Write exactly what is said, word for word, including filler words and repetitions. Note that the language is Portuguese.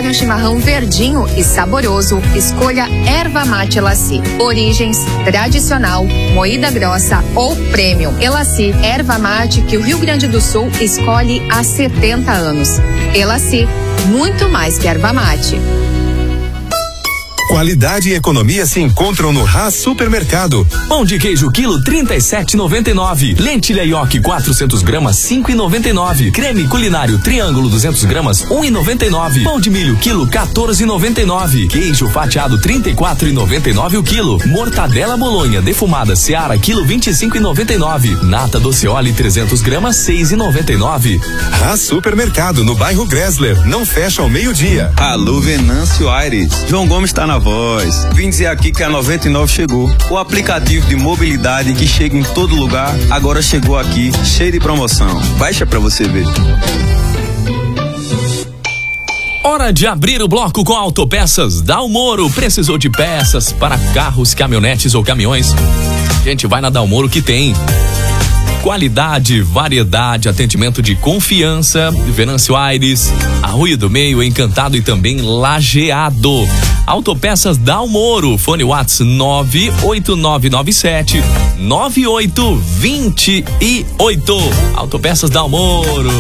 um chimarrão verdinho e saboroso, escolha Erva Mate Elaci. Origens, tradicional, moída grossa ou premium. Elaci, erva mate que o Rio Grande do Sul escolhe há setenta anos. Elaci, muito mais que erva mate. Qualidade e economia se encontram no Hass Supermercado. Pão de queijo quilo trinta e sete reais e noventa e nove. Lentilha Yoki quatrocentos gramas cinco reais e noventa e nove. Creme culinário Triângulo duzentos gramas um real e noventa e nove. Pão de milho quilo quatorze reais e noventa e nove. Queijo fatiado trinta e quatro reais e noventa e nove o quilo. Mortadela Bolonha defumada Seara quilo vinte e cinco reais e noventa e nove. Nata Doceoli trezentos gramas seis reais e noventa e nove. Hass Supermercado no bairro Gressler. Não fecha ao meio-dia. Alô, Venâncio Aires. João Gomes está na voz. Vim dizer aqui que a noventa e nove chegou. O aplicativo de mobilidade que chega em todo lugar, agora chegou aqui, cheio de promoção. Baixa pra você ver. Hora de abrir o bloco com Autopeças Dalmoro. Precisou de peças para carros, caminhonetes ou caminhões? Gente, vai na Dalmoro que tem. Qualidade, variedade, atendimento de confiança. Venâncio Aires, Arroio do Meio, Encantado e também Lajeado. Autopeças Dalmoro. Fone WhatsApp nove oito nove nove sete nove oito dois oito. Autopeças Dalmoro.